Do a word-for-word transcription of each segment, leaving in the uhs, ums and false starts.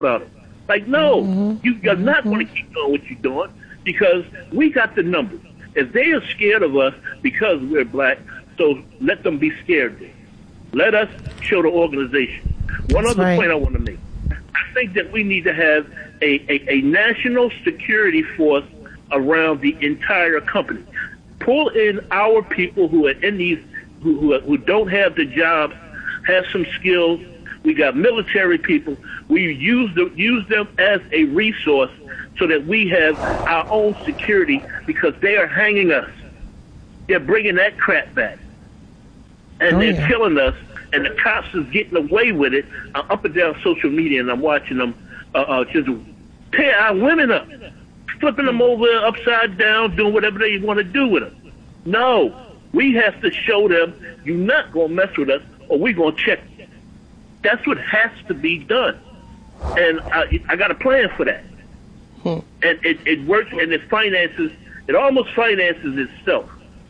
about it. Like, no, mm-hmm. you, you're not going to keep doing what you're doing because we got the numbers. If they are scared of us because we're black, so let them be scared then. Let us show the organization. One That's other right. point I want to make. I think that we need to have a, a, a national security force around the entire company. Pull in our people who are in these, who, who, who don't have the jobs, have some skills. We got military people. We use the, use them as a resource so that we have our own security because they are hanging us. They're bringing that crap back. And oh, they're yeah. killing us, and the cops is getting away with it uh, up and down social media, and I'm watching them uh, uh, just tear our women up, flipping them over upside down, doing whatever they want to do with them. No, we have to show them you're not going to mess with us, or we're going to check you. That's what has to be done, and I, I got a plan for that. Hmm. And it, it works, and it finances, it almost finances itself.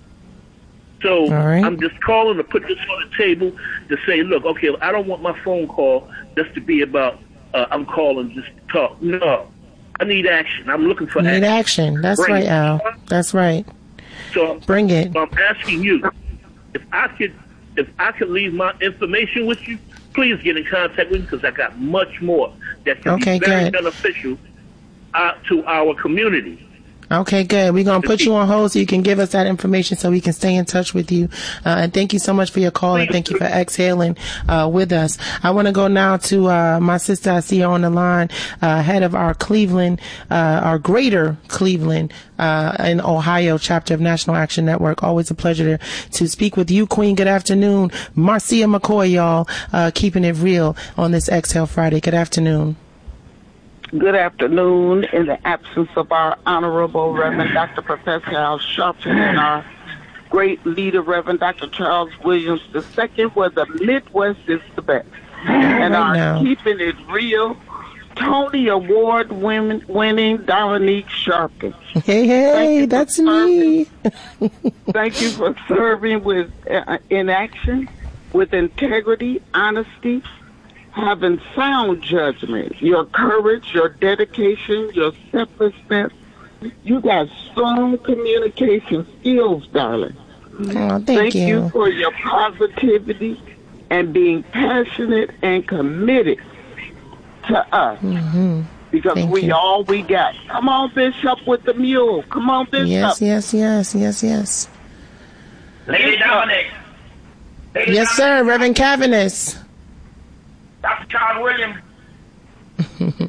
So right. I'm just calling to put this on the table to say, look, okay, I don't want my phone call just to be about uh, I'm calling just to talk. No, I need action. I'm looking for need action. action. That's Bring right, it. Al. That's right. So Bring it. So I'm asking you, if I could, if I could leave my information with you, please get in contact with me because I got much more that can okay, be very good. beneficial uh, to our community. Okay, good. We're going to put you on hold so you can give us that information so we can stay in touch with you. Uh, and thank you so much for your call and thank you for exhaling uh, with us. I want to go now to uh, my sister. I see her on the line, uh, head of our Cleveland, uh, our greater Cleveland uh, in Ohio chapter of National Action Network. Always a pleasure to, to speak with you, Queen. Good afternoon. Marcia McCoy, y'all, uh, keeping it real on this Exhale Friday. Good afternoon. Good afternoon. In the absence of our Honorable Reverend Doctor Professor Al Sharpton and our great leader, Reverend Doctor Charles Williams the Second, where the Midwest is the best. And right our now. Keeping It Real, Tony Award winning, winning Dominique Sharpton. Hey, hey, that's me. Thank you for serving with uh, in action, with integrity, honesty, having sound judgment, your courage, your dedication, your selflessness. You got strong communication skills, darling. Oh, thank, thank you. you for your positivity and being passionate and committed to us. Mm-hmm. Because thank we you. all we got. Come on, Bishop, with the mule. Come on, Bishop. Yes, yes, yes, yes, yes. Lady Dominic. Lady yes, Dominic. sir, Reverend Cavanis. Doctor Charles Williams.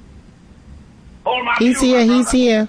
Hold my he's pew, here, my he's here.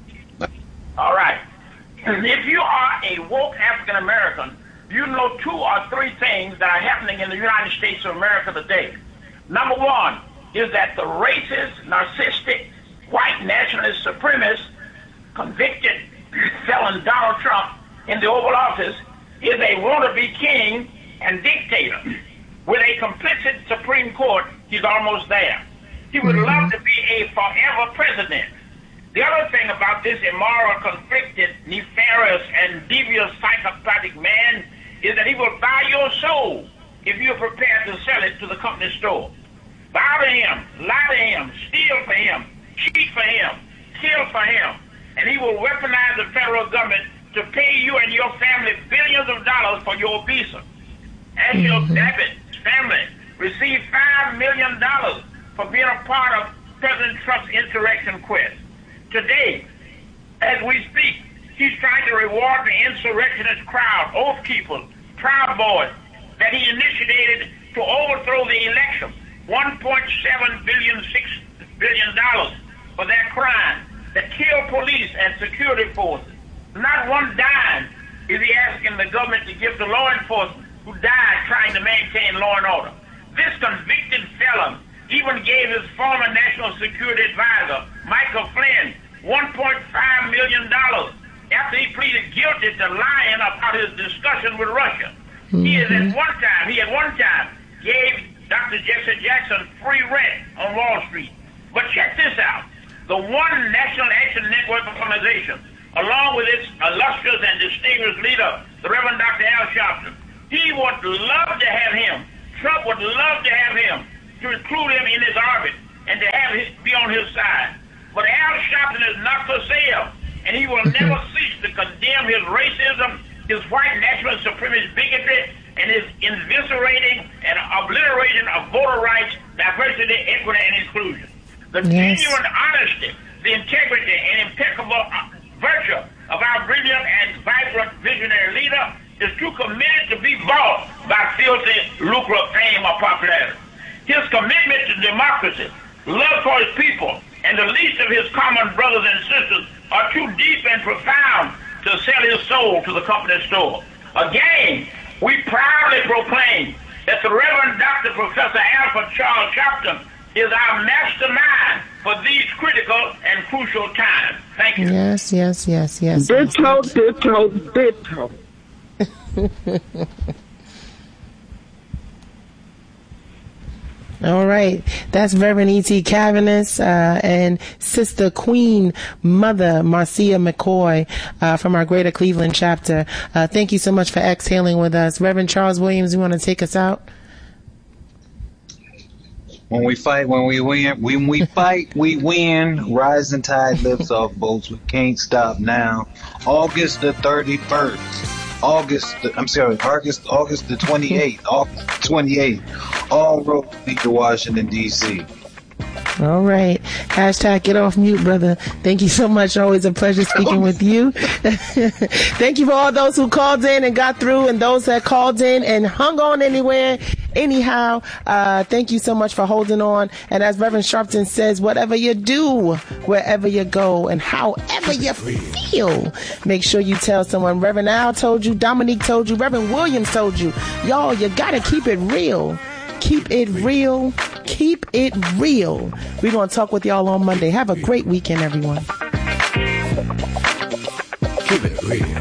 All right. If you are a woke African American, you know two or three things that are happening in the United States of America today. Number one is that the racist, narcissistic, white nationalist supremacist, convicted felon Donald Trump in the Oval Office is a wannabe king and dictator. With a complicit Supreme Court, he's almost there. He would mm-hmm. love to be a forever president. The other thing about this immoral, conflicted, nefarious, and devious psychopathic man is that he will buy your soul if you're prepared to sell it to the company store. Bow to him, lie to him, steal for him, cheat for him, kill for him, and he will weaponize the federal government to pay you and your family billions of dollars for your visa. Angel mm-hmm. Babbitt's family received five million dollars for being a part of President Trump's insurrection quest. Today, as we speak, he's trying to reward the insurrectionist crowd, Oath Keepers, Proud Boys, that he initiated to overthrow the election. one point seven billion, six billion dollars for that crime that killed police and security forces. Not one dime is he asking the government to give to law enforcement who died trying to maintain law and order. This convicted felon even gave his former national security advisor, Michael Flynn, one point five million dollars after he pleaded guilty to lying about his discussion with Russia. Mm-hmm. He is at one time, he at one time gave Doctor Jesse Jackson free rent on Wall Street. But check this out. The one National Action Network organization, along with its illustrious and distinguished leader, the Reverend Doctor Al Sharpton, he would love to have him, Trump would love to have him, to include him in his orbit and to have his, be on his side. But Al Sharpton is not for sale, and he will never cease to condemn his racism, his white national supremacist bigotry, and his eviscerating and obliteration of voter rights, diversity, equity, and inclusion. The yes. genuine honesty, the integrity, and impeccable virtue of our brilliant and vibrant visionary leader is too committed to be bought by filthy lucre, fame, or popularity. His commitment to democracy, love for his people, and the least of his common brothers and sisters are too deep and profound to sell his soul to the company store. Again, we proudly proclaim that the Reverend Doctor Professor Alfred Charles Sharpton is our mastermind for these critical and crucial times. Thank you. Yes, yes, yes, yes. Ditto, ditto, ditto. All right. That's Reverend E T. Cavanis uh, and Sister Queen Mother Marcia McCoy uh, from our Greater Cleveland chapter. Uh, thank you so much for exhaling with us. Reverend Charles Williams, you want to take us out? When we fight, when we win, when we fight, we win. Rising tide lifts off boats. We can't stop now. August the thirty-first. August, the, I'm sorry, August, August the twenty-eighth. August twenty-eighth. All roads lead to Washington, D C All right. Hashtag get off mute, brother. Thank you so much. Always a pleasure speaking with you. Thank you for all those who called in and got through, and those that called in and hung on anywhere. Anyhow, uh, thank you so much for holding on. And as Reverend Sharpton says, whatever you do, wherever you go, and however you feel, make sure you tell someone. Reverend Al told you, Dominique told you, Reverend Williams told you. Y'all, you gotta keep it real. Keep it real. Keep it real. We're going to talk with y'all on Monday. Have a great weekend, everyone. Keep it real.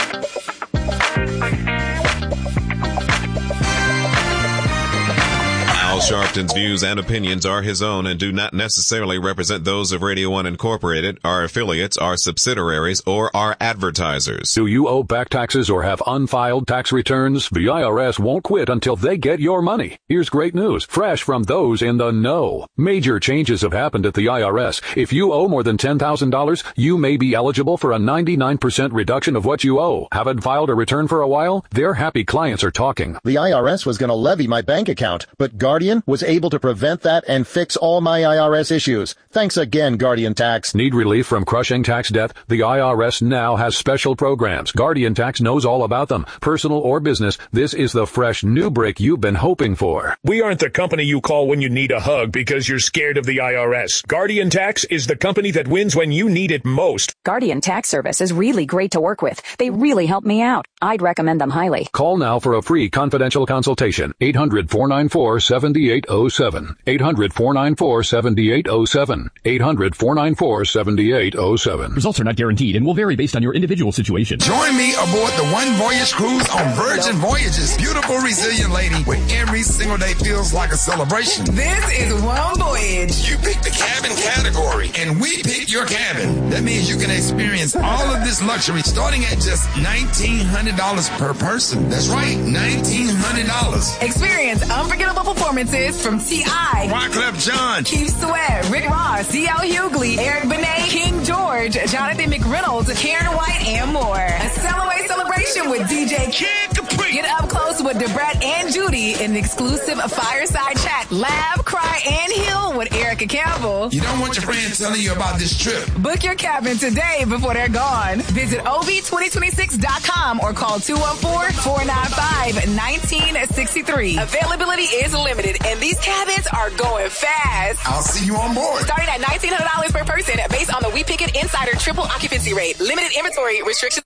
Al Sharpton's views and opinions are his own and do not necessarily represent those of Radio One Incorporated, our affiliates, our subsidiaries, or our advertisers. Do you owe back taxes or have unfiled tax returns? The I R S won't quit until they get your money. Here's great news, fresh from those in the know. Major changes have happened at the I R S. If you owe more than ten thousand dollars, you may be eligible for a ninety-nine percent reduction of what you owe. Haven't filed a return for a while? Their happy clients are talking. The I R S was going to levy my bank account, but Guardian was able to prevent that and fix all my I R S issues. Thanks again, Guardian Tax. Need relief from crushing tax debt? The I R S now has special programs. Guardian Tax knows all about them. Personal or business, this is the fresh new break you've been hoping for. We aren't the company you call when you need a hug because you're scared of the I R S. Guardian Tax is the company that wins when you need it most. Guardian Tax Service is really great to work with. They really help me out. I'd recommend them highly. Call now for a free confidential consultation. eight hundred, four nine four, seven eight zero seven. eight hundred, four nine four, seven eight zero seven. eight hundred, four nine four, seven eight zero seven. Results are not guaranteed and will vary based on your individual situation. Join me aboard the One Voyage Cruise on Virgin Voyages. Beautiful, resilient lady where every single day feels like a celebration. This is One Voyage. You pick the cabin category and we pick your cabin. That means you can experience all of this luxury starting at just nineteen hundred dollars per person. That's right, nineteen hundred dollars. Experience unforgettable performances from T I, Wyclef Jean, Keith Sweat, Rick Ross, D L Hughley, Eric Benet, King George, Jonathan McReynolds, Karen White, and more. A Cellaway celebration with D J Kid Capri. Get up close with Debrat and Judy in an exclusive fireside chat. Laugh, cry, and heal with Erica Campbell. You don't want your friends telling you about this trip. Book your cabin today before they're gone. Visit O V twenty twenty-six dot com or call two one four, four nine five, one nine six three. Availability is limited and these cabins are going fast. I'll see you on board. Starting at nineteen hundred dollars per person based on the We Pick It Insider triple occupancy rate. Limited inventory restrictions.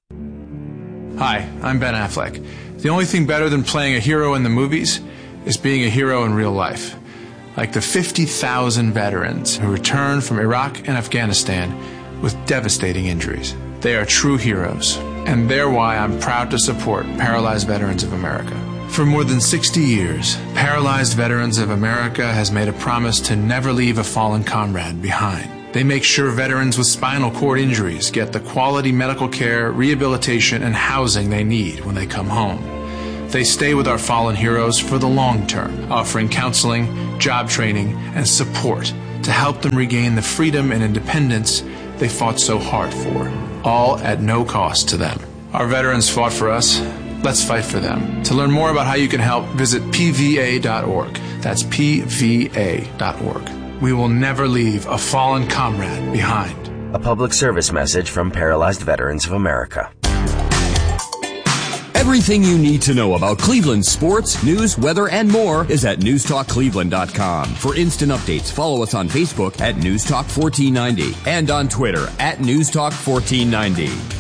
Hi, I'm Ben Affleck. The only thing better than playing a hero in the movies is being a hero in real life. Like the fifty thousand veterans who returned from Iraq and Afghanistan with devastating injuries. They are true heroes, and they're why I'm proud to support Paralyzed Veterans of America. For more than sixty years, Paralyzed Veterans of America has made a promise to never leave a fallen comrade behind. They make sure veterans with spinal cord injuries get the quality medical care, rehabilitation, and housing they need when they come home. They stay with our fallen heroes for the long term, offering counseling, job training, and support to help them regain the freedom and independence they fought so hard for, all at no cost to them. Our veterans fought for us. Let's fight for them. To learn more about how you can help, visit P V A dot org. That's P V A dot org. We will never leave a fallen comrade behind. A public service message from Paralyzed Veterans of America. Everything you need to know about Cleveland sports, news, weather, and more is at news talk cleveland dot com. For instant updates, follow us on Facebook at News Talk fourteen ninety and on Twitter at News Talk fourteen ninety.